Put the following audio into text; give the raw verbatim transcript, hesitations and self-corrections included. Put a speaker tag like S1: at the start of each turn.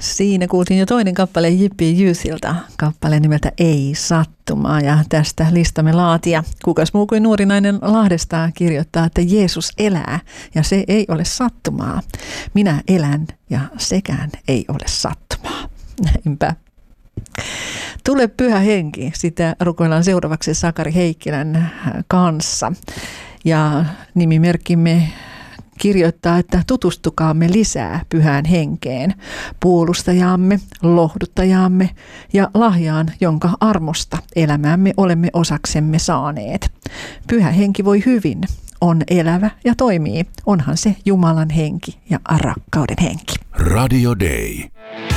S1: Siinä kuultiin jo toinen kappale J P Youthilta, kappale nimeltä Ei sattumaa, ja tästä listamme laatija, kukas muu kuin nuori nainen Lahdesta, kirjoittaa, että Jeesus elää ja se ei ole sattumaa. Minä elän ja sekään ei ole sattumaa. Näinpä. Tule Pyhä Henki, sitä rukoillaan seuraavaksi Sakari Heikkilän kanssa, ja nimimerkkimme kirjoittaa, että tutustukaamme lisää Pyhään Henkeen, puolustajaamme, lohduttajaamme ja lahjaan, jonka armosta elämäämme olemme osaksemme saaneet. Pyhä Henki voi hyvin, on elävä ja toimii. Onhan se Jumalan henki ja rakkauden henki.
S2: Radio Day.